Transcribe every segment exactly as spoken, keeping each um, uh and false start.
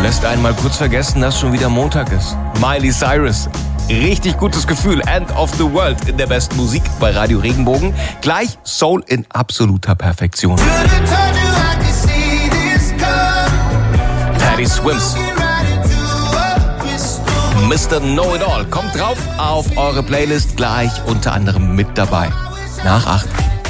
lässt einen mal kurz vergessen, dass schon wieder Montag ist. Miley Cyrus. Richtig gutes Gefühl. End of the World in der besten Musik bei Radio Regenbogen. Gleich Soul in absoluter Perfektion. Paddy Swims. Mister Know-It-All kommt drauf auf eure Playlist, gleich unter anderem mit dabei. Nach acht.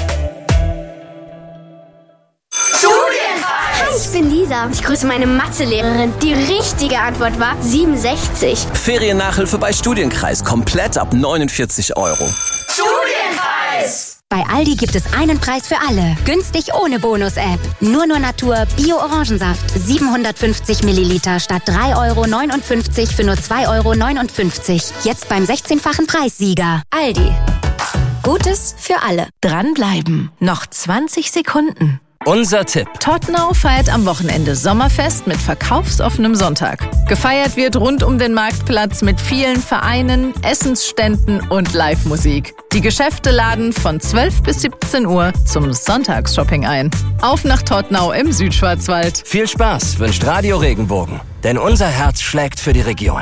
Ich bin Lisa. Ich grüße meine Mathelehrerin. Die richtige Antwort war siebenundsechzig. Feriennachhilfe bei Studienkreis. Komplett ab neunundvierzig Euro. Studienpreis! Bei Aldi gibt es einen Preis für alle. Günstig ohne Bonus-App. Nur nur Natur Bio-Orangensaft. siebenhundertfünfzig Milliliter statt drei Euro neunundfünfzig für nur zwei Euro neunundfünfzig. Jetzt beim sechzehnfachen Preissieger. Aldi. Gutes für alle. Dranbleiben. Noch zwanzig Sekunden. Unser Tipp. Tottenau feiert am Wochenende Sommerfest mit verkaufsoffenem Sonntag. Gefeiert wird rund um den Marktplatz mit vielen Vereinen, Essensständen und Live-Musik. Die Geschäfte laden von zwölf bis siebzehn Uhr zum Sonntagsshopping ein. Auf nach Tottenau im Südschwarzwald. Viel Spaß wünscht Radio Regenbogen, denn unser Herz schlägt für die Region.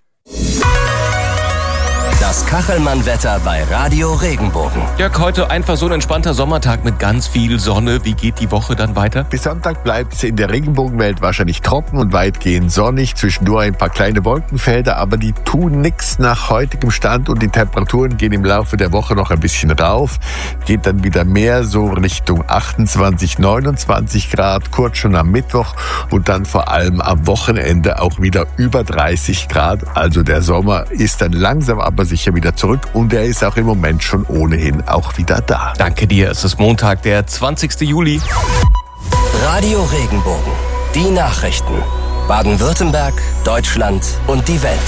Das Kachelmann-Wetter bei Radio Regenbogen. Jörg, heute einfach so ein entspannter Sommertag mit ganz viel Sonne. Wie geht die Woche dann weiter? Bis Sonntag bleibt es in der Regenbogenwelt wahrscheinlich trocken und weitgehend sonnig. Zwischendurch ein paar kleine Wolkenfelder, aber die tun nichts nach heutigem Stand und die Temperaturen gehen im Laufe der Woche noch ein bisschen rauf. Geht dann wieder mehr so Richtung achtundzwanzig, neunundzwanzig Grad, kurz schon am Mittwoch und dann vor allem am Wochenende auch wieder über dreißig Grad. Also der Sommer ist dann langsam aber sicher wieder zurück und er ist auch im Moment schon ohnehin auch wieder da. Danke dir, es ist Montag, der zwanzigsten Juli. Radio Regenbogen. Die Nachrichten. Baden-Württemberg, Deutschland und die Welt.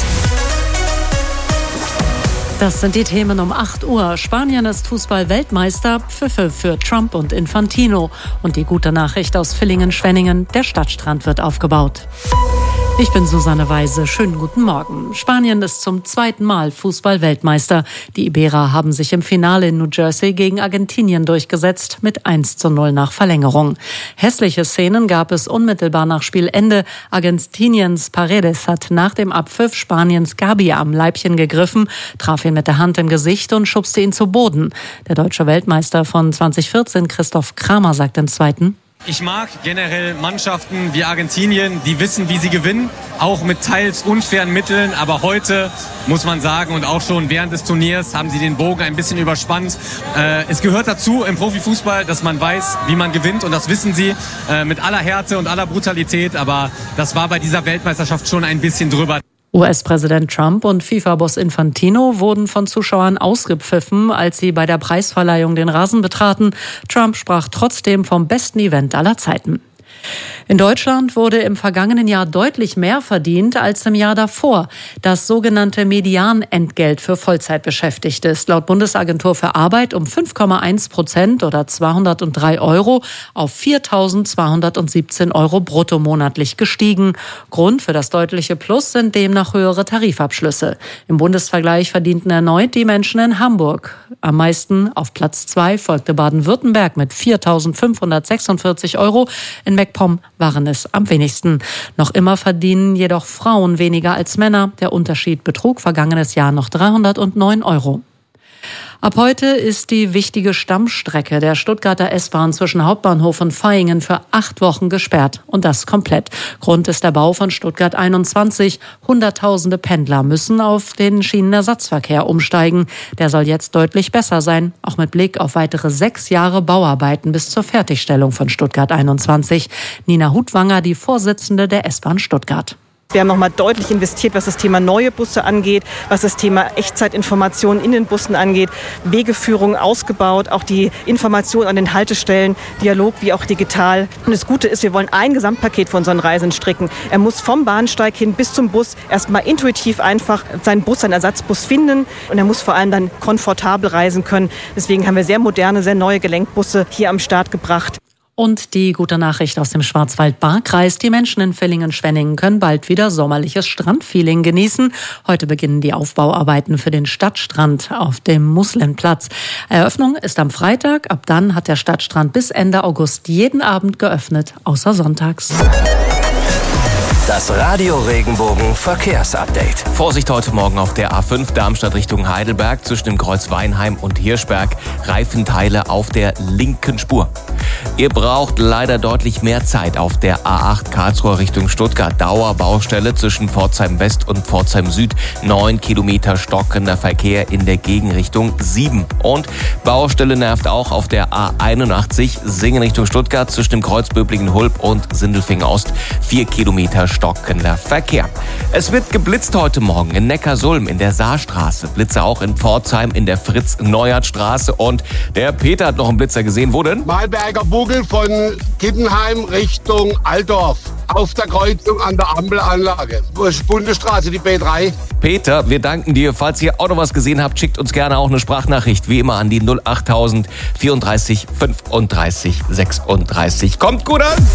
Das sind die Themen um acht Uhr. Spanien ist Fußball-Weltmeister. Pfiffe für Trump und Infantino. Und die gute Nachricht aus Villingen-Schwenningen. Der Stadtstrand wird aufgebaut. Ich bin Susanne Weise. Schönen guten Morgen. Spanien ist zum zweiten Mal Fußball-Weltmeister. Die Iberer haben sich im Finale in New Jersey gegen Argentinien durchgesetzt mit eins zu null nach Verlängerung. Hässliche Szenen gab es unmittelbar nach Spielende. Argentiniens Paredes hat nach dem Abpfiff Spaniens Gabi am Leibchen gegriffen, traf ihn mit der Hand im Gesicht und schubste ihn zu Boden. Der deutsche Weltmeister von zwanzig vierzehn, Christoph Kramer, sagt im Zweiten: Ich mag generell Mannschaften wie Argentinien, die wissen, wie sie gewinnen, auch mit teils unfairen Mitteln. Aber heute muss man sagen, und auch schon während des Turniers haben sie den Bogen ein bisschen überspannt. Äh, es gehört dazu im Profifußball, dass man weiß, wie man gewinnt. Und das wissen sie äh, mit aller Härte und aller Brutalität. Aber das war bei dieser Weltmeisterschaft schon ein bisschen drüber. U S-Präsident Trump und FIFA-Boss Infantino wurden von Zuschauern ausgepfiffen, als sie bei der Preisverleihung den Rasen betraten. Trump sprach trotzdem vom besten Event aller Zeiten. In Deutschland wurde im vergangenen Jahr deutlich mehr verdient als im Jahr davor. Das sogenannte Medianentgelt für Vollzeitbeschäftigte ist laut Bundesagentur für Arbeit um fünf Komma eins Prozent oder zweihundertdrei Euro auf viertausendzweihundertsiebzehn Euro brutto monatlich gestiegen. Grund für das deutliche Plus sind demnach höhere Tarifabschlüsse. Im Bundesvergleich verdienten erneut die Menschen in Hamburg. Am meisten auf Platz zwei folgte Baden-Württemberg mit viertausendfünfhundertsechsundvierzig Euro. In MacPom waren es am wenigsten. Noch immer verdienen jedoch Frauen weniger als Männer. Der Unterschied betrug vergangenes Jahr noch dreihundertneun Euro. Ab heute ist die wichtige Stammstrecke der Stuttgarter S-Bahn zwischen Hauptbahnhof und Vaihingen für acht Wochen gesperrt. Und das komplett. Grund ist der Bau von Stuttgart einundzwanzig. Hunderttausende Pendler müssen auf den Schienenersatzverkehr umsteigen. Der soll jetzt deutlich besser sein, auch mit Blick auf weitere sechs Jahre Bauarbeiten bis zur Fertigstellung von Stuttgart einundzwanzig. Nina Hutwanger, die Vorsitzende der S-Bahn Stuttgart. Wir haben nochmal deutlich investiert, was das Thema neue Busse angeht, was das Thema Echtzeitinformationen in den Bussen angeht, Wegeführung ausgebaut, auch die Information an den Haltestellen, Dialog wie auch digital. Und das Gute ist, wir wollen ein Gesamtpaket von unseren Reisenden stricken. Er muss vom Bahnsteig hin bis zum Bus erstmal intuitiv einfach seinen Bus, seinen Ersatzbus finden und er muss vor allem dann komfortabel reisen können. Deswegen haben wir sehr moderne, sehr neue Gelenkbusse hier am Start gebracht. Und die gute Nachricht aus dem Schwarzwald-Baar-Kreis. Die Menschen in Villingen-Schwenningen können bald wieder sommerliches Strandfeeling genießen. Heute beginnen die Aufbauarbeiten für den Stadtstrand auf dem Muslenplatz. Eröffnung ist am Freitag. Ab dann hat der Stadtstrand bis Ende August jeden Abend geöffnet, außer sonntags. Das Radio Regenbogen Verkehrsupdate. Vorsicht heute Morgen auf der A fünf Darmstadt Richtung Heidelberg zwischen dem Kreuz Weinheim und Hirschberg. Reifenteile auf der linken Spur. Ihr braucht leider deutlich mehr Zeit auf der A acht Karlsruhe Richtung Stuttgart. Dauerbaustelle zwischen Pforzheim West und Pforzheim Süd. Neun Kilometer stockender Verkehr in der Gegenrichtung. Sieben. Und Baustelle nervt auch auf der A einundachtzig Singen Richtung Stuttgart zwischen dem Kreuz Böblingen-Hulb und Sindelfingen Ost. Vier Kilometer stockender Verkehr. Es wird geblitzt heute Morgen in Neckarsulm in der Saarstraße. Blitze auch in Pforzheim in der Fritz-Neuert-Straße. Und der Peter hat noch einen Blitzer gesehen. Wo denn? Malberger Buckel von Kittenheim Richtung Altdorf. Auf der Kreuzung an der Ampelanlage. Bundesstraße, die B drei. Peter, wir danken dir. Falls ihr auch noch was gesehen habt, schickt uns gerne auch eine Sprachnachricht. Wie immer an die null achttausend vierunddreißig fünfunddreißig sechsunddreißig. Kommt gut an!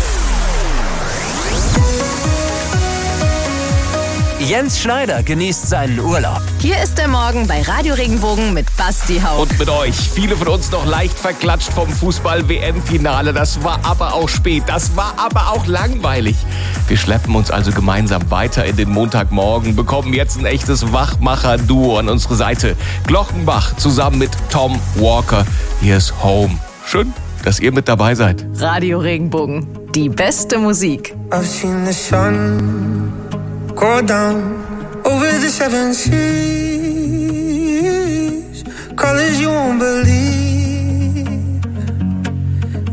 Jens Schneider genießt seinen Urlaub. Hier ist der Morgen bei Radio Regenbogen mit Basti Haupt. Und mit euch. Viele von uns noch leicht verklatscht vom Fußball-W M-Finale. Das war aber auch spät. Das war aber auch langweilig. Wir schleppen uns also gemeinsam weiter in den Montagmorgen, bekommen jetzt ein echtes Wachmacher-Duo an unsere Seite. Glockenbach zusammen mit Tom Walker. Hier ist Home. Schön, dass ihr mit dabei seid. Radio Regenbogen, die beste Musik. I've seen the sun go down over the seven seas, colors you won't believe.